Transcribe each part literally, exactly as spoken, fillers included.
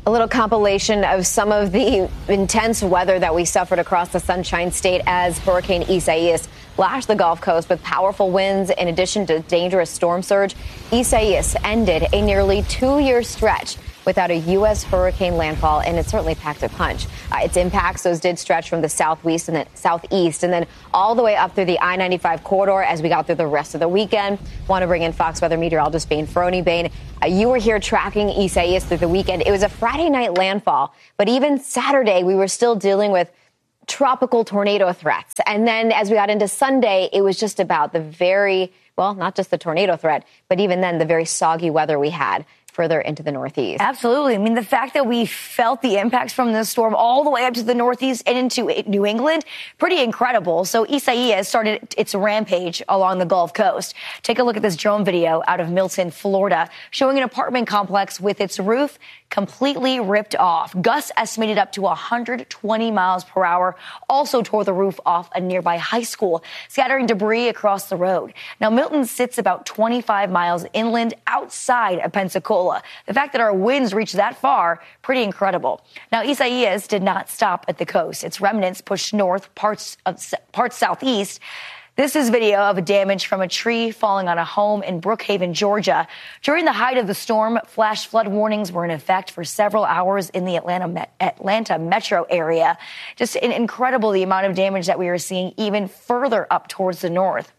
A little compilation of some of the intense weather that we suffered across the Sunshine State as Hurricane Isaias lashed the Gulf Coast with powerful winds in addition to dangerous storm surge. Isaias ended a nearly two-year stretch without a U S hurricane landfall, and it certainly packed a punch. Uh, its impacts, those did stretch from the southwest and the southeast, and then all the way up through the I ninety-five corridor as we got through the rest of the weekend. Want to bring in Fox Weather meteorologist Bain Feroni. Bain, uh, you were here tracking Isaias through the weekend. It was a Friday night landfall, but even Saturday we were still dealing with tropical tornado threats. And then as we got into Sunday, it was just about the very, well, not just the tornado threat, but even then the very soggy weather we had further into the Northeast. Absolutely. I mean, the fact that we felt the impacts from this storm all the way up to the Northeast and into New England, pretty incredible. So Isaias started its rampage along the Gulf Coast. Take a look at this drone video out of Milton, Florida, showing an apartment complex with its roof completely ripped off. Gusts estimated up to one hundred twenty miles per hour also tore the roof off a nearby high school, scattering debris across the road. Now, Milton sits about twenty-five miles inland outside of Pensacola. The fact that our winds reached that far, pretty incredible. Now, Isaias did not stop at the coast. Its remnants pushed north, parts of parts southeast. This is video of damage from a tree falling on a home in Brookhaven, Georgia. During the height of the storm, flash flood warnings were in effect for several hours in the Atlanta, Atlanta metro area. Just incredible the amount of damage that we are seeing even further up towards the north.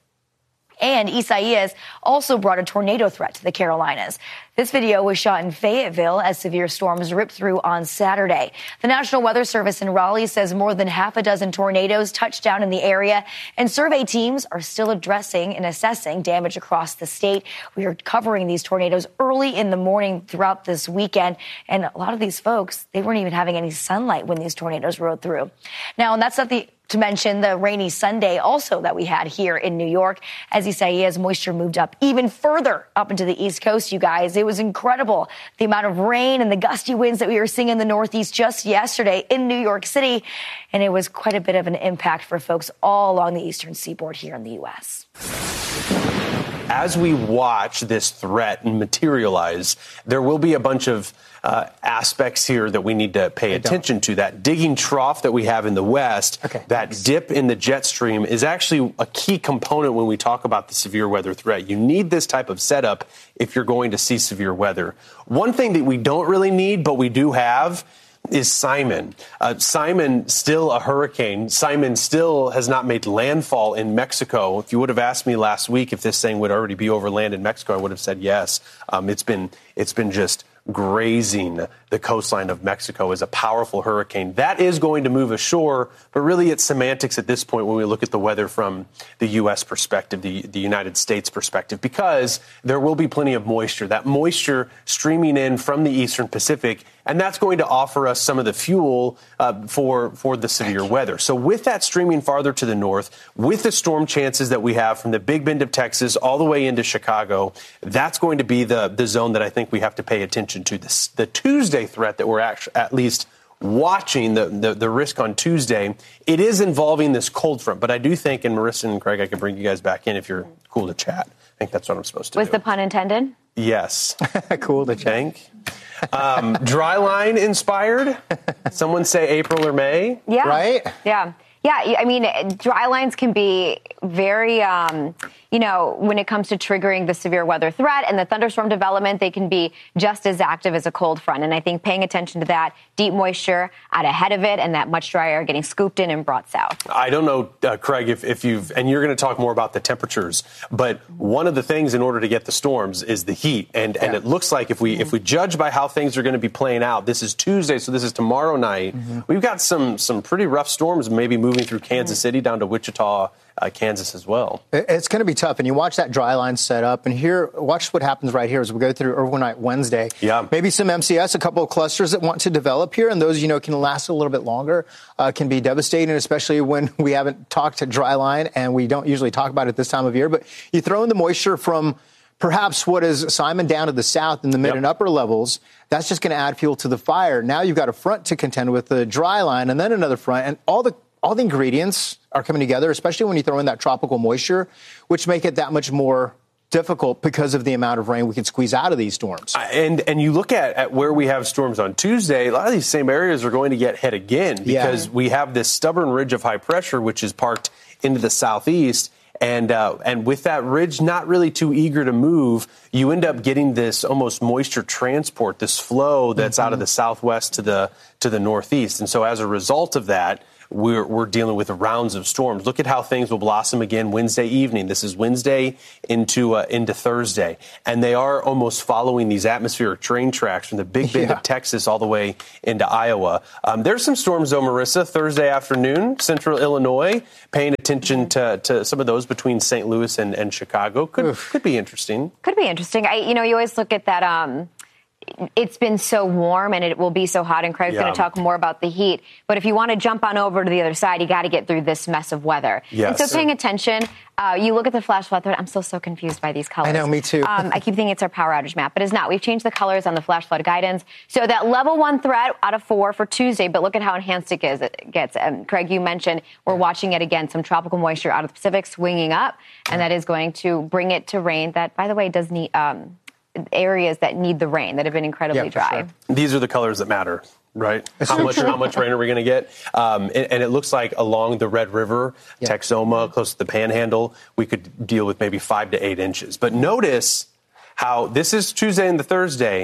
And Isaias also brought a tornado threat to the Carolinas. This video was shot in Fayetteville as severe storms ripped through on Saturday. The National Weather Service in Raleigh says more than half a dozen tornadoes touched down in the area, and survey teams are still addressing and assessing damage across the state. We are covering these tornadoes early in the morning throughout this weekend, and a lot of these folks, they weren't even having any sunlight when these tornadoes rode through. Now, and that's not the to mention the rainy Sunday also that we had here in New York as Isaias moisture moved up even further up into the East Coast, you guys. It was incredible, the amount of rain and the gusty winds that we were seeing in the Northeast just yesterday in New York City. And it was quite a bit of an impact for folks all along the eastern seaboard here in the U S. As we watch this threat materialize, there will be a bunch of uh, aspects here that we need to pay attention to. That digging trough that we have in the west, okay, that thanks. dip in the jet stream is actually a key component when we talk about the severe weather threat. You need this type of setup if you're going to see severe weather. One thing that we don't really need, but we do have, is Simon. Uh, Simon, still a hurricane. Simon still has not made landfall in Mexico. If you would have asked me last week if this thing would already be over land in Mexico, I would have said yes. Um, it's been it's been just grazing the coastline of Mexico as a powerful hurricane. That is going to move ashore, but really it's semantics at this point when we look at the weather from the U S perspective, the, the United States perspective, because there will be plenty of moisture. That moisture streaming in from the eastern Pacific, and that's going to offer us some of the fuel uh, for, for the severe weather. So with that streaming farther to the north, with the storm chances that we have from the Big Bend of Texas all the way into Chicago, that's going to be the, the zone that I think we have to pay attention to. This, the Tuesday threat that we're actually at least watching, the, the, the risk on Tuesday, it is involving this cold front. But I do think, and Marissa and Craig, I can bring you guys back in if you're cool to chat. I think that's what I'm supposed to Was do. Was the pun intended? Yes. Cool to chat. Um, dry line inspired? Someone say April or May? Yeah. Right? Yeah. Yeah, I mean, dry lines can be very, um, you know, when it comes to triggering the severe weather threat and the thunderstorm development, they can be just as active as a cold front. And I think paying attention to that, deep moisture out ahead of it, and that much drier getting scooped in and brought south. I don't know, uh, Craig, if, if you've, and you're going to talk more about the temperatures, but one of the things in order to get the storms is the heat. And, yeah. and it looks like if we, mm-hmm. if we judge by how things are going to be playing out, this is Tuesday, so this is tomorrow night. Mm-hmm. We've got some, some pretty rough storms maybe moving moving through Kansas City down to Wichita, uh, Kansas as well. It's going to be tough. And you watch that dry line set up, and here, watch what happens right here as we go through overnight Wednesday. Yeah. Maybe some M C S, a couple of clusters that want to develop here, and those, you know, can last a little bit longer, uh, can be devastating, especially when we haven't talked to dry line, and we don't usually talk about it this time of year. But you throw in the moisture from perhaps what is Simon down to the south in the mid yep. and upper levels, that's just going to add fuel to the fire. Now you've got a front to contend with, the dry line, and then another front, and all the all the ingredients are coming together, especially when you throw in that tropical moisture, which make it that much more difficult because of the amount of rain we can squeeze out of these storms. And and you look at, at where we have storms on Tuesday, a lot of these same areas are going to get hit again because yeah. we have this stubborn ridge of high pressure, which is parked into the southeast. And uh, and with that ridge not really too eager to move, you end up getting this almost moisture transport, this flow that's mm-hmm. out of the southwest to the to the northeast. And so as a result of that, we're we're dealing with rounds of storms. Look at how things will blossom again Wednesday evening. This is Wednesday into uh, into Thursday, and they are almost following these atmospheric train tracks from the Big Bend yeah. of Texas all the way into Iowa. Um, there's some storms, though, Marissa, Thursday afternoon, central Illinois. Paying attention to, to some of those between Saint Louis and, and Chicago could Oof. could be interesting. Could be interesting. I, you know, you always look at that. Um, it's been so warm and it will be so hot. And Craig's yeah. going to talk more about the heat. But if you want to jump on over to the other side, you got to get through this mess of weather. Yes. And so paying attention, uh, you look at the flash flood. I'm still so confused by these colors. I know, me too. um, I keep thinking it's our power outage map, but it's not. We've changed the colors on the flash flood guidance. So that level one threat out of four for Tuesday, but look at how enhanced it, is, it gets. Um, Craig, you mentioned we're watching it again, some tropical moisture out of the Pacific swinging up, and that is going to bring it to rain that, by the way, does need... Um, areas that need the rain, that have been incredibly yeah, dry. Sure. These are the colors that matter, right? How much, how much rain are we going to get? Um, and, and it looks like along the Red River, yeah. Texoma, close to the Panhandle, we could deal with maybe five to eight inches. But notice how this is Tuesday and the Thursday,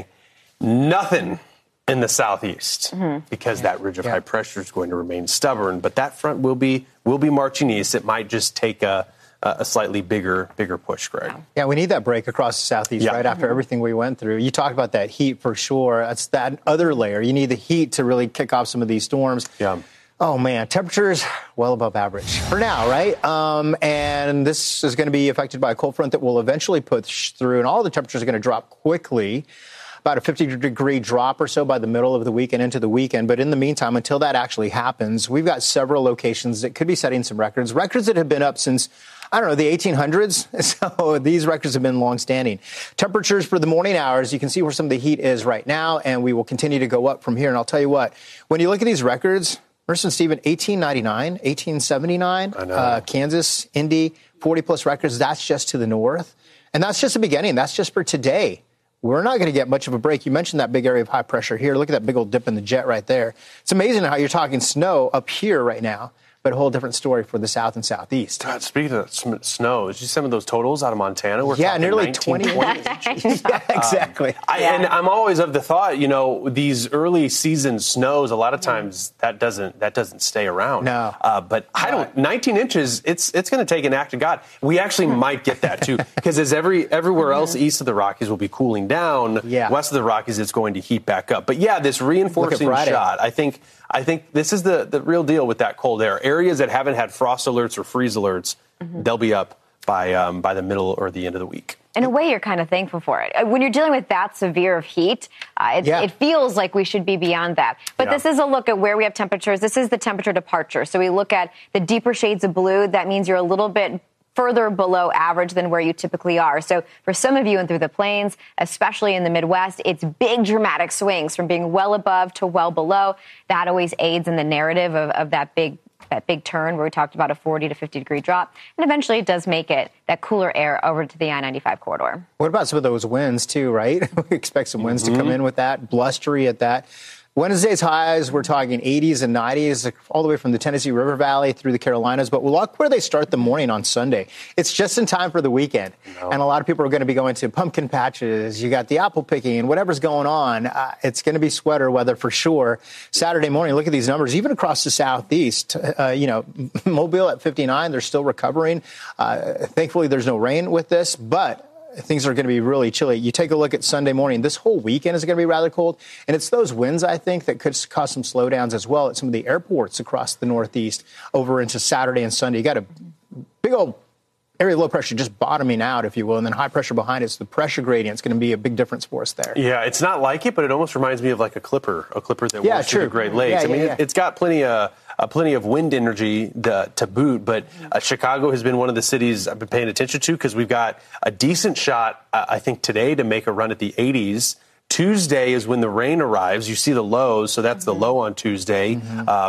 nothing in the southeast mm-hmm. because yeah. that ridge of yeah. high pressure is going to remain stubborn. But that front will be will be marching east. It might just take a a slightly bigger, bigger push, Greg. Yeah, we need that break across the southeast yeah. right after mm-hmm. everything we went through. You talked about that heat for sure. That's that other layer. You need the heat to really kick off some of these storms. Yeah. Oh, man, temperatures well above average for now, right? Um, and this is going to be affected by a cold front that will eventually push through, and all the temperatures are going to drop quickly. About a fifty degree drop or so by the middle of the week and into the weekend. But in the meantime, until that actually happens, we've got several locations that could be setting some records, records that have been up since, I don't know, the eighteen hundreds. So these records have been longstanding. Temperatures for the morning hours, you can see where some of the heat is right now, and we will continue to go up from here. And I'll tell you what, when you look at these records, Mercer and Stephen, eighteen ninety-nine, eighteen seventy-nine, uh, Kansas, Indy, forty plus records. That's just to the north. And that's just the beginning. That's just for today. We're not going to get much of a break. You mentioned that big area of high pressure here. Look at that big old dip in the jet right there. It's amazing how you're talking snow up here right now, but a whole different story for the south and southeast. God, speaking of snow, did you see some of those totals out of Montana? We're yeah, nearly nineteen, twenty. Yeah, exactly. Um, I, and I'm always of the thought, you know, these early season snows, a lot of times that doesn't that doesn't stay around. No. Uh, but I don't. nineteen inches, it's it's going to take an act of God. We actually might get that too, because as every everywhere else east of the Rockies will be cooling down, yeah. west of the Rockies it's going to heat back up. But yeah, this reinforcing shot, I think. I think this is the, the real deal with that cold air. Areas that haven't had frost alerts or freeze alerts, mm-hmm. they'll be up by um, by the middle or the end of the week. In a way, you're kind of thankful for it. When you're dealing with that severe of heat, uh, it, yeah. it feels like we should be beyond that. But yeah. this is a look at where we have temperatures. This is the temperature departure. So we look at the deeper shades of blue. That means you're a little bit further below average than where you typically are. So for some of you and through the plains, especially in the Midwest, it's big dramatic swings from being well above to well below. That always aids in the narrative of, of that big that big turn where we talked about a forty to fifty degree drop. And eventually it does make it that cooler air over to the I ninety-five corridor. What about some of those winds too, right? We expect some winds mm-hmm. to come in with that, blustery at that. Wednesday's highs, we're talking eighties and nineties, all the way from the Tennessee River Valley through the Carolinas. But we'll look where they start the morning on Sunday. It's just in time for the weekend. No. And a lot of people are going to be going to pumpkin patches. You got the apple picking and whatever's going on. Uh, it's going to be sweater weather for sure. Saturday morning, look at these numbers, even across the southeast. Uh, you know, Mobile at fifty-nine, they're still recovering. Uh, thankfully, there's no rain with this, but things are going to be really chilly. You take a look at Sunday morning. This whole weekend is going to be rather cold. And it's those winds, I think, that could cause some slowdowns as well at some of the airports across the Northeast over into Saturday and Sunday. You got a big old area of low pressure just bottoming out, if you will, and then high pressure behind it. So the pressure gradient is going to be a big difference for us there. Yeah, it's not like it, but it almost reminds me of like a clipper, a clipper that yeah, works through the Great Lakes. Yeah, I mean, yeah, yeah. it's got plenty of uh, plenty of wind energy to, to boot, but uh, Chicago has been one of the cities I've been paying attention to because we've got a decent shot, uh, I think, today to make a run at the eighties. Tuesday is when the rain arrives. You see the lows, so that's mm-hmm. the low on Tuesday. Mm-hmm. Um,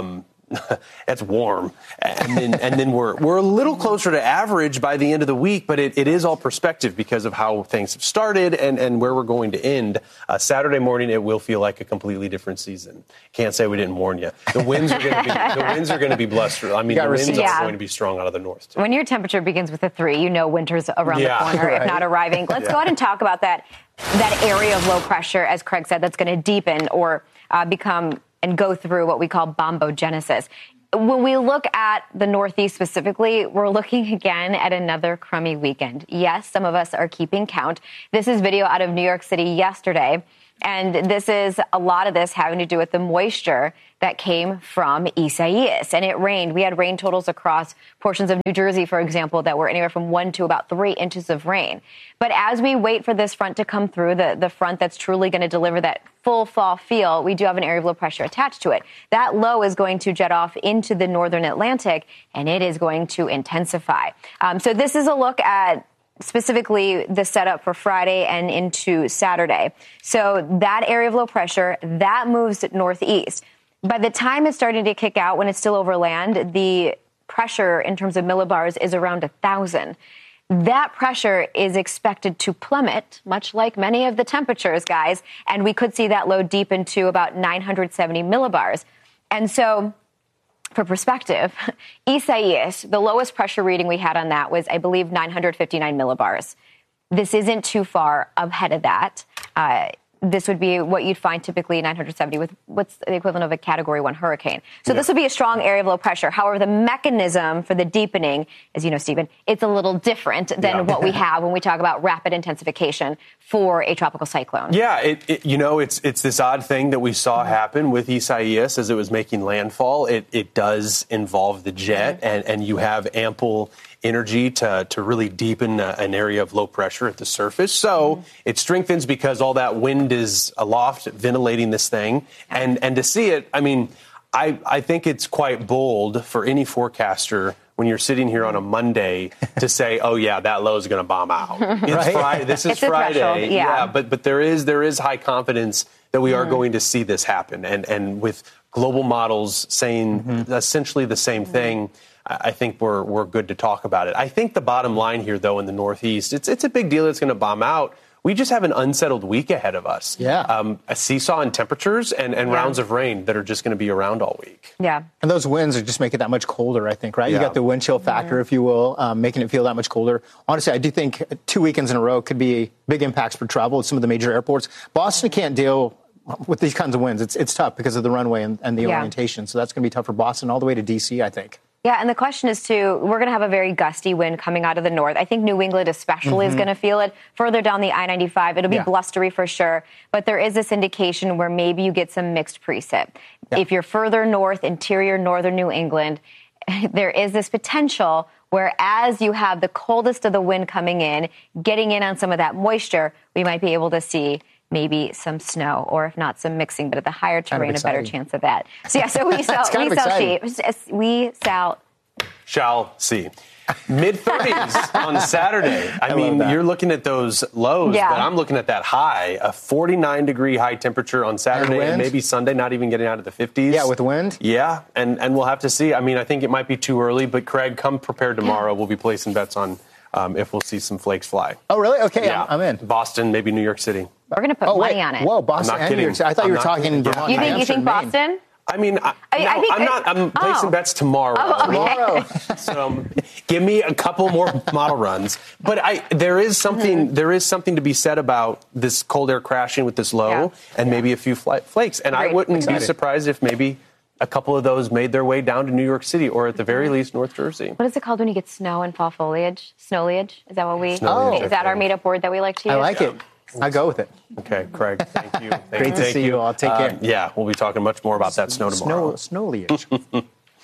That's warm. And then, and then we're we're a little closer to average by the end of the week, but it, it is all perspective because of how things have started and, and where we're going to end. Uh, Saturday morning, it will feel like a completely different season. Can't say we didn't warn you. The winds are going to be the winds are going to be blustery. I mean, the winds yeah. are going to be strong out of the north, too. When your temperature begins with a three, you know winter's around yeah. the corner, right. if not arriving. Let's yeah. go ahead and talk about that that area of low pressure, as Craig said, that's going to deepen or uh, become and go through what we call bombogenesis. When we look at the Northeast specifically, we're looking again at another crummy weekend. Yes, some of us are keeping count. This is video out of New York City yesterday. And this is a lot of this having to do with the moisture that came from Isaias. And it rained. We had rain totals across portions of New Jersey, for example, that were anywhere from one to about three inches of rain. But as we wait for this front to come through, the, the front that's truly going to deliver that full fall feel, we do have an area of low pressure attached to it. That low is going to jet off into the northern Atlantic, and it is going to intensify. Um, so this is a look at specifically the setup for Friday and into Saturday. So that area of low pressure, that moves northeast. By the time it's starting to kick out, when it's still over land, the pressure in terms of millibars is around one thousand. That pressure is expected to plummet, much like many of the temperatures, guys, and we could see that low deep into about nine hundred seventy millibars. And so, for perspective, Isaias, the lowest pressure reading we had on that was, I believe, nine hundred fifty-nine millibars. This isn't too far ahead of that. Uh, this would be what you'd find typically nine hundred seventy with what's the equivalent of a Category one hurricane. So yeah. This would be a strong area of low pressure. However, the mechanism for the deepening, as you know, Stephen, it's a little different than yeah. what we have when we talk about rapid intensification for a tropical cyclone. Yeah, it, it, you know, it's it's this odd thing that we saw happen with Isaias as it was making landfall. It it does involve the jet, mm-hmm. and, and you have ample energy to, to really deepen a, an area of low pressure at the surface. So mm-hmm. it strengthens because all that wind is aloft, ventilating this thing. And and to see it, I mean, I, I think it's quite bold for any forecaster when you're sitting here on a Monday to say, oh, yeah, that low is going to bomb out. It's right? Friday. This is it's Friday. Yeah. yeah, but but there is there is high confidence that we mm-hmm. are going to see this happen. And, and with global models saying mm-hmm. essentially the same mm-hmm. thing, I think we're we're good to talk about it. I think the bottom line here, though, in the Northeast, it's it's a big deal. It's going to bomb out. We just have an unsettled week ahead of us. Yeah. Um, a seesaw in temperatures and, and yeah. rounds of rain that are just going to be around all week. Yeah. And those winds are just make it that much colder, I think, right? Yeah. You got the wind chill factor, mm-hmm. if you will, um, making it feel that much colder. Honestly, I do think two weekends in a row could be big impacts for travel at some of the major airports. Boston can't deal with these kinds of winds. It's it's tough because of the runway and, and the yeah. orientation. So that's going to be tough for Boston all the way to D C, I think. Yeah, and the question is, too, we're going to have a very gusty wind coming out of the north. I think New England especially mm-hmm. is going to feel it. Further down the I ninety-five, it'll be yeah. blustery for sure. But there is this indication where maybe you get some mixed precip. Yeah. If you're further north, interior northern New England, there is this potential where as you have the coldest of the wind coming in, getting in on some of that moisture, we might be able to see maybe some snow, or if not, some mixing, but at the higher terrain, a better chance of that. So, yeah, so we shall, we shall see. We shall. Shall see. mid thirties on Saturday. I, I mean, you're looking at those lows, yeah. but I'm looking at that high, a forty-nine degree high temperature on Saturday and, and maybe Sunday, not even getting out of the fifties. Yeah, with wind. Yeah, and, and we'll have to see. I mean, I think it might be too early, but Craig, come prepared tomorrow. We'll be placing bets on um, if we'll see some flakes fly. Oh, really? Okay, yeah. I'm, I'm in. Boston, maybe New York City. We're going to put oh, money wait. on it. Whoa, Boston and New York City. I thought I'm you were talking Vermont. You think, you think Boston? I mean, I, I, no, I think, I'm not. I'm placing oh. bets tomorrow. Oh, okay. Tomorrow. So um, give me a couple more model runs. But I, there is something. Mm-hmm. There is something to be said about this cold air crashing with this low, yeah. and yeah. maybe a few fly, flakes. And Great. I wouldn't Excited. be surprised if maybe a couple of those made their way down to New York City, or at the very least, North Jersey. What is it called when you get snow and fall foliage? Snowleage? Is that what we? Snowleage, is that our made-up word that we like to use? I like it. I go with it. Okay, Craig, thank you. Thank Great you. to thank see you. you all. Take care. Uh, yeah, we'll be talking much more about that snow tomorrow. Snow, snowleage.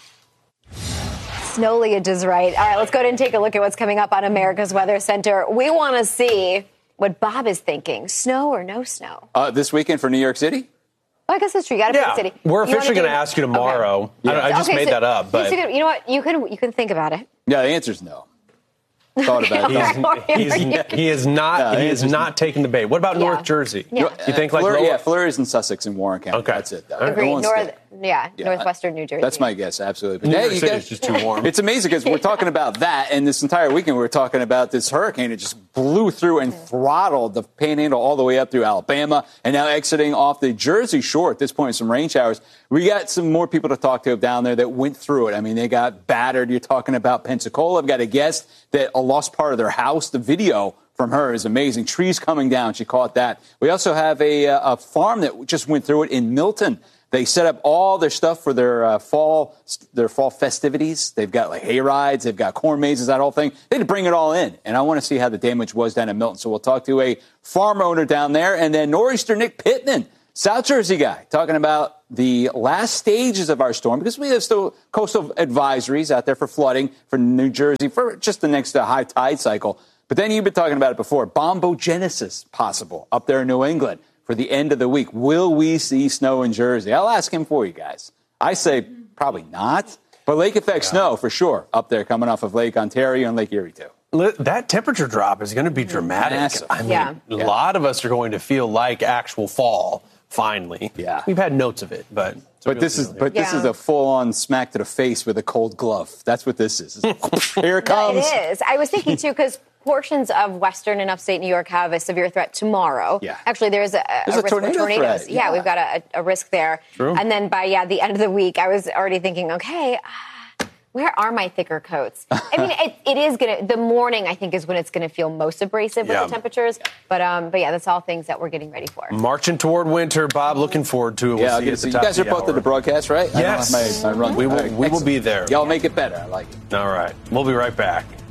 Snowleage is right. All right, let's go ahead and take a look at what's coming up on America's Weather Center. We want to see what Bob is thinking. Snow or no snow? Uh, this weekend for New York City? Well, I guess that's true. You got to yeah, pick the city. We're officially going to ask you tomorrow. Okay. Yeah. I, I just okay, made so, that up. But you know what? You can you can think about it. Yeah, the answer is no. Thought about it. He's, he's, he is not. No, he is not taking the bait. What about yeah. North Jersey? Yeah. You think like Fleur- lower? Yeah, Fleur is in Sussex and Warren County. Okay, that's it. Though. Agreed. North, Yeah, Yeah, northwestern New Jersey. That's my guess, absolutely. But New hey, York you City guys- is just too warm. It's amazing because we're talking about that, and this entire weekend we were talking about this hurricane. It just blew through and throttled the Panhandle all the way up through Alabama, and now exiting off the Jersey Shore at this point, some rain showers. We got some more people to talk to down there that went through it. I mean, they got battered. You're talking about Pensacola. I've got a guest that a lost part of their house. The video from her is amazing. Trees coming down. She caught that. We also have a, a farm that just went through it in Milton. They set up all their stuff for their uh, fall their fall festivities. They've got like hay rides. They've got corn mazes, that whole thing. They had to bring it all in. And I want to see how the damage was down in Milton. So we'll talk to a farm owner down there. And then Nor'easter Nick Pittman, South Jersey guy, talking about the last stages of our storm, because we have still coastal advisories out there for flooding for New Jersey for just the next uh, high tide cycle. But then you've been talking about it before. Bombogenesis possible up there in New England for the end of the week. Will we see snow in Jersey? I'll ask him for you guys. I say probably not, but lake effect yeah. snow for sure up there coming off of Lake Ontario and Lake Erie too. That temperature drop is going to be dramatic. Massive. I mean, yeah. a lot of us are going to feel like actual fall. Finally, yeah, we've had notes of it, but but this is but this yeah. is a full-on smack to the face with a cold glove. That's what this is. Here it comes. It is. I was thinking too because portions of western and upstate New York have a severe threat tomorrow. Yeah. Actually, there's a, a, there's a a risk tornado of tornadoes. threat. Yeah, yeah, we've got a, a risk there. True. And then by yeah the end of the week, I was already thinking, okay. Uh, Where are my thicker coats? I mean, it, it is going to, the morning, I think, is when it's going to feel most abrasive yeah. with the temperatures. But, um, but yeah, that's all things that we're getting ready for. Marching toward winter, Bob. Looking forward to it. We'll yeah, see you, at the you top guys of are the both hour. at the broadcast, right? Yes. I don't have my, my run. We will, right, we will be there. Y'all make it better. I like it. All right. We'll be right back.